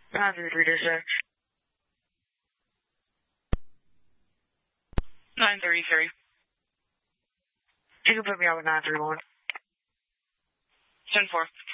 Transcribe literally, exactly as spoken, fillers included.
nine three three dispatch. nine three three. You can put me on with nine three one. ten four.